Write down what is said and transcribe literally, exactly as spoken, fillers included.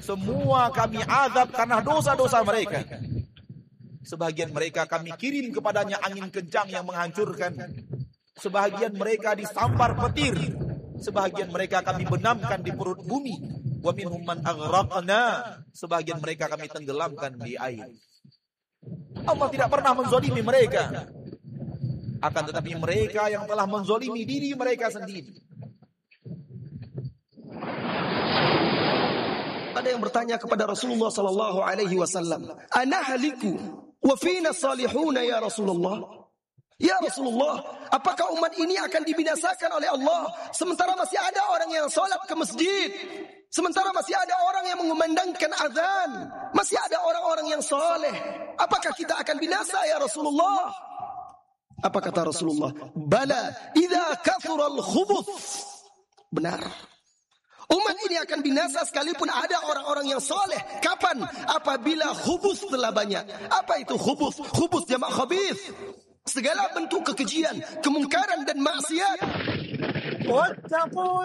semua kami azab karena dosa-dosa mereka. Sebagian mereka kami kirim kepadanya angin kencang yang menghancurkan. Sebagian mereka disampar petir. Sebagian mereka kami benamkan di perut bumi. Wa minhum man aghraqna. Sebagian mereka kami tenggelamkan di air. Allah tidak pernah menzalimi mereka. Akan tetapi mereka yang telah menzalimi diri mereka sendiri. Ada yang bertanya kepada Rasulullah sallallahu alaihi wasallam, "Ana haliku wa fina salihuna ya Rasulullah?" Ya Rasulullah, apakah umat ini akan dibinasakan oleh Allah sementara masih ada orang yang salat ke masjid? Sementara masih ada orang yang mengumandangkan azan, masih ada orang-orang yang saleh. Apakah kita akan binasa ya Rasulullah? Apa kata Rasulullah? Bala idza kathura al-khubuth. Benar. Umat ini akan binasa sekalipun ada orang-orang yang soleh. Kapan? Apabila khubus telah banyak. Apa itu khubus? Khubus jamak khabith. Segala bentuk kekejian, kemungkaran dan maksiat.